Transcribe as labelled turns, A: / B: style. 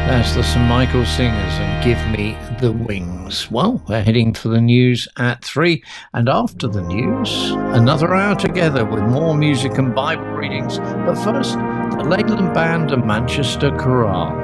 A: That's the St Michael Singers and Give Me the Wings. Well, we're heading for the news at 3, and after the news, another hour together with more music and Bible readings. But first, the Leyland Band and Manchester Chorale.